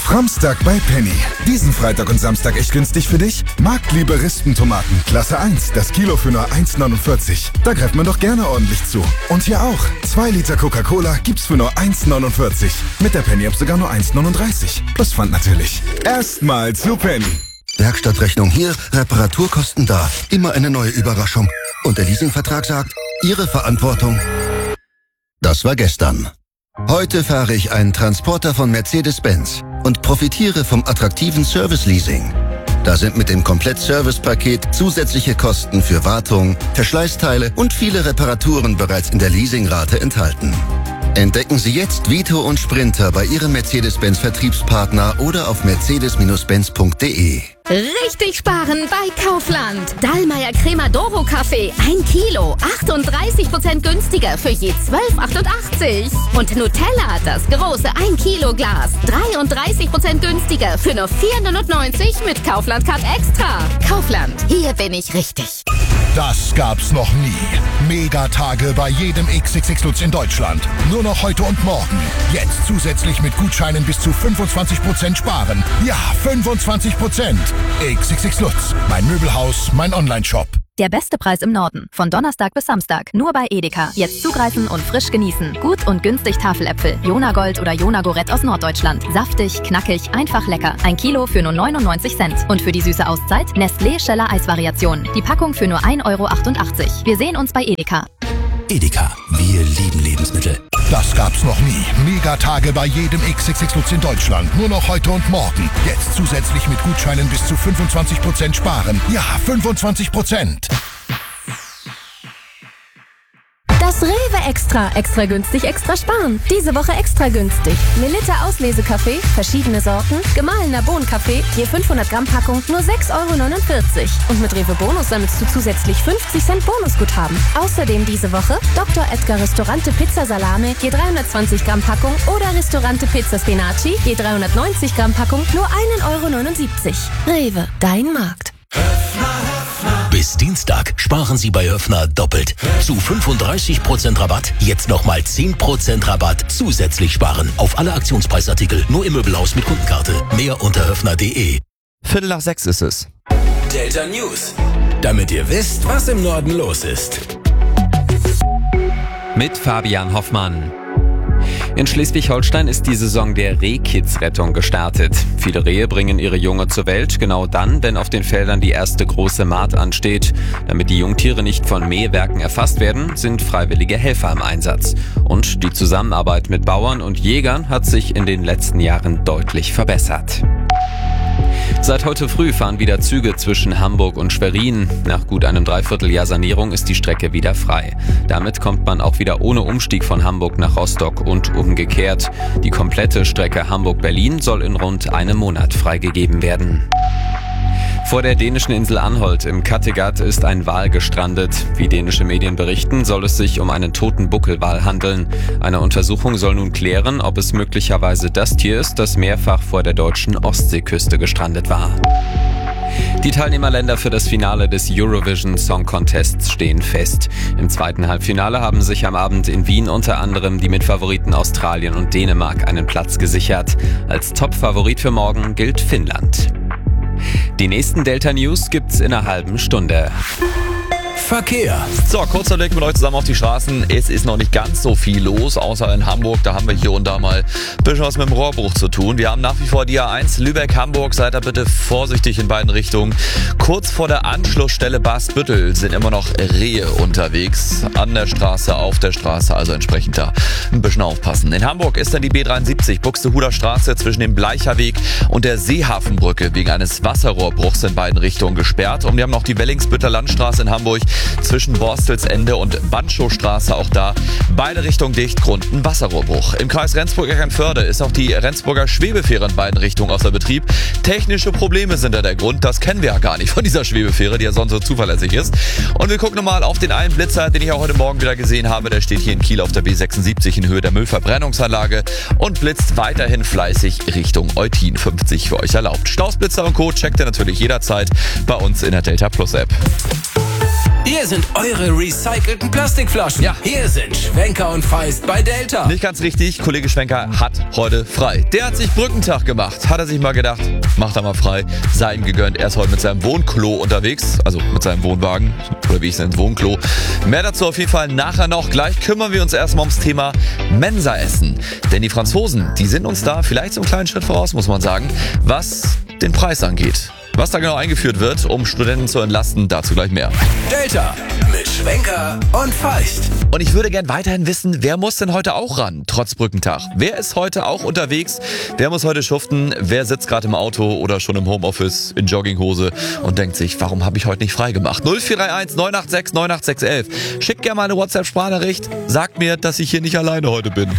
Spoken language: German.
Framstag bei Penny. Diesen Freitag und Samstag echt günstig für dich? Marktliebe Rispentomaten, Klasse 1, das Kilo für nur 1,49. Da greift man doch gerne ordentlich zu. Und hier auch. 2 Liter Coca-Cola gibt's für nur 1,49. Mit der Penny-App sogar nur 1,39. Plus Pfand natürlich. Erstmal zu Penny. Werkstattrechnung hier, Reparaturkosten da. Immer eine neue Überraschung. Und der Leasingvertrag sagt, Ihre Verantwortung. Das war gestern. Heute fahre ich einen Transporter von Mercedes-Benz und profitiere vom attraktiven Service-Leasing. Da sind mit dem Komplett-Service-Paket zusätzliche Kosten für Wartung, Verschleißteile und viele Reparaturen bereits in der Leasingrate enthalten. Entdecken Sie jetzt Vito und Sprinter bei Ihrem Mercedes-Benz-Vertriebspartner oder auf mercedes-benz.de. Richtig sparen bei Kaufland. Dallmayr Crema Doro Kaffee 1 Kilo, 38% günstiger für je 12,88. Und Nutella, das große 1 Kilo Glas, 33% günstiger für nur 4,99 mit Kaufland Card Extra. Kaufland, hier bin ich richtig. Das gab's noch nie. Megatage bei jedem XXX Lutz in Deutschland. Nur noch heute und morgen. Jetzt zusätzlich mit Gutscheinen bis zu 25% sparen. Ja, 25%. XXX Lutz. Mein Möbelhaus, mein Online-Shop. Der beste Preis im Norden. Von Donnerstag bis Samstag. Nur bei Edeka. Jetzt zugreifen und frisch genießen. Gut und günstig Tafeläpfel. Jona Gold oder Jona Gorett aus Norddeutschland. Saftig, knackig, einfach lecker. 1 Kilo für nur 99 Cent. Und für die süße Auszeit Nestlé Scheller Eisvariation. Die Packung für nur 1,88 Euro. Wir sehen uns bei Edeka. Edeka. Wir lieben Lebensmittel. Das gab's noch nie. Megatage bei jedem XXX Lutz in Deutschland. Nur noch heute und morgen. Jetzt zusätzlich mit Gutscheinen bis zu 25% sparen. Ja, 25%. Das Rewe Extra. Extra günstig, extra sparen. Diese Woche extra günstig. Melitta Auslesekaffee, verschiedene Sorten, gemahlener Bohnenkaffee, je 500 Gramm Packung, nur 6,49 Euro. Und mit Rewe Bonus sammelst du zusätzlich 50 Cent Bonusguthaben. Außerdem diese Woche Dr. Edgar Ristorante Pizza Salame, je 320 Gramm Packung oder Ristorante Pizza Spinaci, je 390 Gramm Packung, nur 1,79 Euro. Rewe, dein Markt. Bis Dienstag sparen Sie bei Höfner doppelt. Zu 35% Rabatt, jetzt nochmal 10% Rabatt zusätzlich sparen. Auf alle Aktionspreisartikel, nur im Möbelhaus mit Kundenkarte. Mehr unter höfner.de. 5:45 ist es. Delta News. Damit ihr wisst, was im Norden los ist. Mit Fabian Hoffmann. In Schleswig-Holstein ist die Saison der Rehkitzrettung gestartet. Viele Rehe bringen ihre Junge zur Welt, genau dann, wenn auf den Feldern die erste große Mahd ansteht. Damit die Jungtiere nicht von Mähwerken erfasst werden, sind freiwillige Helfer im Einsatz. Und die Zusammenarbeit mit Bauern und Jägern hat sich in den letzten Jahren deutlich verbessert. Seit heute früh fahren wieder Züge zwischen Hamburg und Schwerin. Nach gut einem Dreivierteljahr Sanierung ist die Strecke wieder frei. Damit kommt man auch wieder ohne Umstieg von Hamburg nach Rostock und umgekehrt. Die komplette Strecke Hamburg-Berlin soll in rund einem Monat freigegeben werden. Vor der dänischen Insel Anholt im Kattegat ist ein Wal gestrandet. Wie dänische Medien berichten, soll es sich um einen toten Buckelwal handeln. Eine Untersuchung soll nun klären, ob es möglicherweise das Tier ist, das mehrfach vor der deutschen Ostseeküste gestrandet war. Die Teilnehmerländer für das Finale des Eurovision Song Contests stehen fest. Im zweiten Halbfinale haben sich am Abend in Wien unter anderem die Mitfavoriten Australien und Dänemark einen Platz gesichert. Als Top-Favorit für morgen gilt Finnland. Die nächsten Delta News gibt's in einer halben Stunde. Verkehr. So, kurzer Blick mit euch zusammen auf die Straßen. Es ist noch nicht ganz so viel los, außer in Hamburg. Da haben wir hier und da mal ein bisschen was mit dem Rohrbruch zu tun. Wir haben nach wie vor die A1 Lübeck-Hamburg. Seid da bitte vorsichtig in beiden Richtungen. Kurz vor der Anschlussstelle Basbüttel sind immer noch Rehe unterwegs. An der Straße, auf der Straße, also entsprechend da ein bisschen aufpassen. In Hamburg ist dann die B73 Buxtehuder Straße zwischen dem Bleicherweg und der Seehafenbrücke wegen eines Wasserrohrbruchs in beiden Richtungen gesperrt. Und wir haben noch die Wellingsbütter Landstraße in Hamburg zwischen Borstelsende und Bandschowstraße, auch da beide Richtungen dicht, Grund ein Wasserrohrbruch. Im Kreis Rendsburg-Eckernförde ist auch die Rendsburger Schwebefähre in beiden Richtungen außer Betrieb. Technische Probleme sind da der Grund, das kennen wir ja gar nicht von dieser Schwebefähre, die ja sonst so zuverlässig ist. Und wir gucken nochmal auf den einen Blitzer, den ich auch heute Morgen wieder gesehen habe. Der steht hier in Kiel auf der B76 in Höhe der Müllverbrennungsanlage und blitzt weiterhin fleißig Richtung Eutin. 50 für euch erlaubt. Stausblitzer und Co. checkt ihr natürlich jederzeit bei uns in der Delta Plus App. Hier sind eure recycelten Plastikflaschen. Ja. Hier sind Schwenker und Feist bei Delta. Nicht ganz richtig, Kollege Schwenker hat heute frei. Der hat sich Brückentag gemacht. Hat er sich mal gedacht, macht er mal frei. Sei ihm gegönnt. Er ist heute mit seinem Wohnklo unterwegs. Also mit seinem Wohnwagen. Oder wie ich es nenne, Wohnklo. Mehr dazu auf jeden Fall nachher noch. Gleich kümmern wir uns erstmal ums Thema Mensa-Essen. Denn die Franzosen, die sind uns da vielleicht so einen kleinen Schritt voraus, muss man sagen, was den Preis angeht. Was da genau eingeführt wird, um Studenten zu entlasten, dazu gleich mehr. Delta mit Schwenker und Feist. Und ich würde gern weiterhin wissen, wer muss denn heute auch ran, trotz Brückentag? Wer ist heute auch unterwegs? Wer muss heute schuften? Wer sitzt gerade im Auto oder schon im Homeoffice in Jogginghose und denkt sich, warum habe ich heute nicht frei gemacht? 0431 986 98611. Schickt gerne mal eine WhatsApp-Sprachnachricht. Sagt mir, dass ich hier nicht alleine heute bin.